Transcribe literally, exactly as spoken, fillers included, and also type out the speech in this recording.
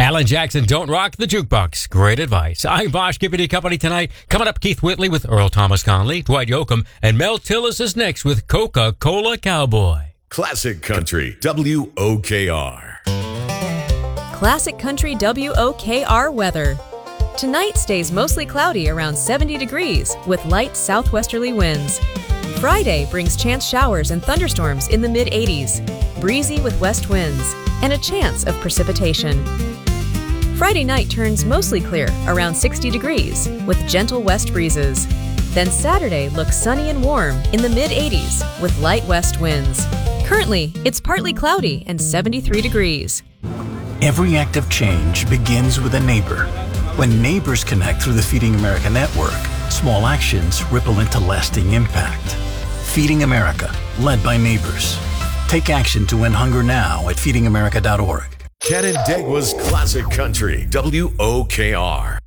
Alan Jackson, Don't Rock the Jukebox. Great advice. I'm Bosch Gibbity Company tonight. Coming up, Keith Whitley with Earl Thomas Conley, Dwight Yoakam, and Mel Tillis is next with Coca-Cola Cowboy. Classic Country, W O K R. Classic Country W O K R weather. Tonight stays mostly cloudy around seventy degrees with light southwesterly winds. Friday brings chance showers and thunderstorms in the mid eighties, breezy with west winds, and a chance of precipitation. Friday night turns mostly clear around sixty degrees with gentle west breezes. Then Saturday looks sunny and warm in the mid eighties with light west winds. Currently, it's partly cloudy and seventy-three degrees. Every act of change begins with a neighbor. When neighbors connect through the Feeding America network, small actions ripple into lasting impact. Feeding America, led by neighbors. Take action to end hunger now at feeding america dot org. Canandaigua's Classic Country, W O K R.